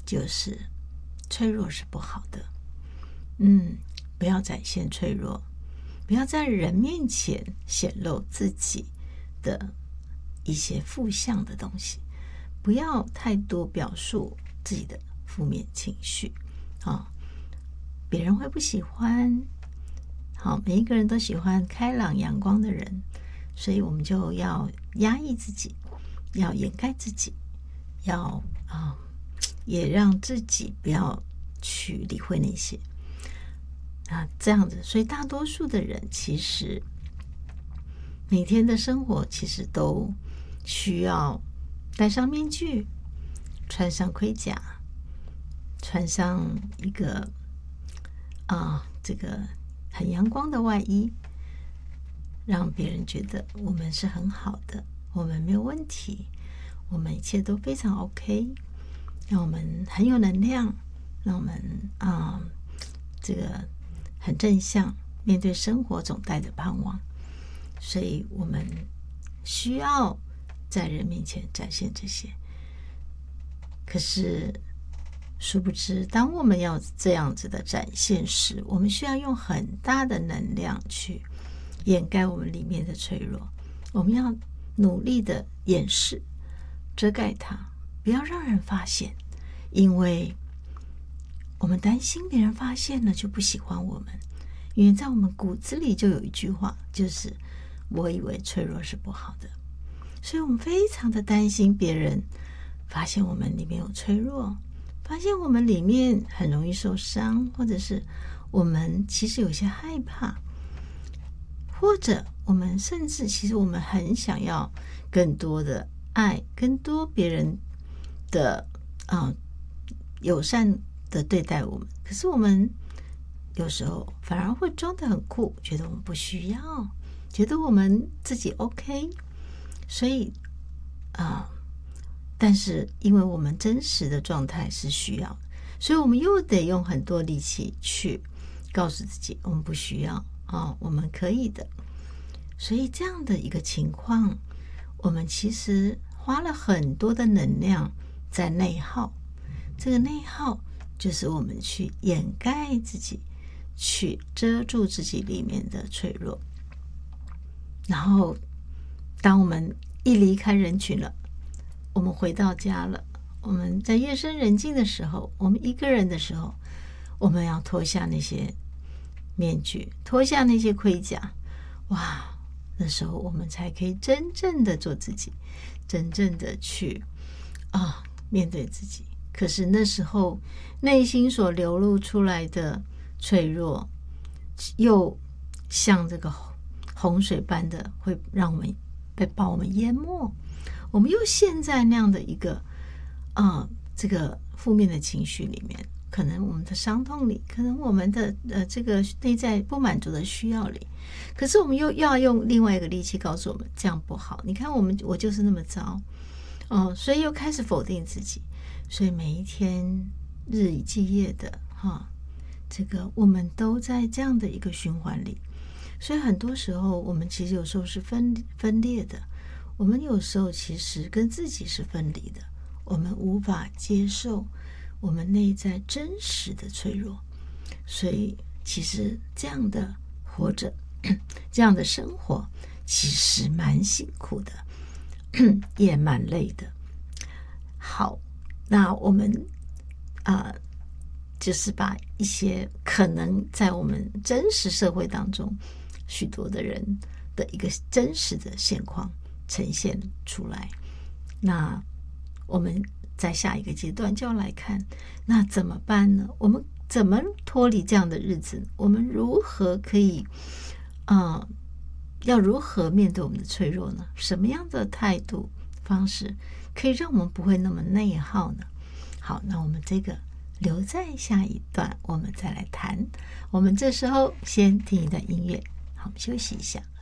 就是脆弱是不好的。不要展现脆弱，不要在人面前显露自己的一些负向的东西，不要太多表述自己的负面情绪别人会不喜欢。每一个人都喜欢开朗阳光的人，所以我们就要压抑自己，要掩盖自己，要也让自己不要去理会那些这样子。所以大多数的人其实每天的生活其实都需要戴上面具，穿上盔甲，穿上一个这个很阳光的外衣，让别人觉得我们是很好的，我们没有问题，我们一切都非常 OK， 让我们很有能量，让我们这个很正向，面对生活总带着盼望。所以我们需要在人面前展现这些。可是殊不知，当我们要这样子的展现时，我们需要用很大的能量去掩盖我们里面的脆弱。我们要努力的掩饰、遮盖它，不要让人发现，因为我们担心别人发现了就不喜欢我们。因为在我们骨子里就有一句话，就是我以为脆弱是不好的，所以我们非常的担心别人发现我们里面有脆弱，发现我们里面很容易受伤，或者是我们其实有些害怕，或者我们甚至其实我们很想要更多的爱，更多别人的友善的对待我们。可是我们有时候反而会装得很酷，觉得我们不需要，觉得我们自己 OK。 所以但是因为我们真实的状态是需要，所以我们又得用很多力气去告诉自己我们不需要我们可以的。所以这样的一个情况，我们其实花了很多的能量在内耗。这个内耗就是我们去掩盖自己，去遮住自己里面的脆弱。然后当我们一离开人群了，我们回到家了，我们在夜深人静的时候，我们一个人的时候，我们要脱下那些面具，脱下那些盔甲。那时候我们才可以真正的做自己，真正的去面对自己。可是那时候内心所流露出来的脆弱，又像这个洪水般的会让我们把我们淹没。我们又陷在那样的一个这个负面的情绪里面，可能我们的伤痛里，可能我们的这个内在不满足的需要里。可是我们又要用另外一个力气告诉我们这样不好，你看我就是那么糟所以又开始否定自己。所以每一天日以继夜的这个我们都在这样的一个循环里。所以很多时候我们其实有时候是分裂的，我们有时候其实跟自己是分离的，我们无法接受我们内在真实的脆弱。所以其实这样的活着，这样的生活其实蛮辛苦的也蛮累的。好，那我们就是把一些可能在我们真实社会当中许多的人的一个真实的现况呈现出来。那我们在下一个阶段就要来看，那怎么办呢？我们怎么脱离这样的日子？我们如何可以要如何面对我们的脆弱呢？什么样的态度方式可以让我们不会那么内耗呢？好，那我们这个留在下一段我们再来谈。我们这时候先听一段音乐，好，我们休息一下。